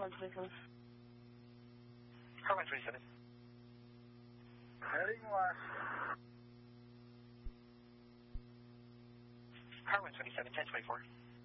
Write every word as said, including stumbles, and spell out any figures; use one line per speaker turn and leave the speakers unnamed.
one twenty-seven.
Car one twenty-seven.
Heading west.
Car one twenty-seven, ten twenty-four.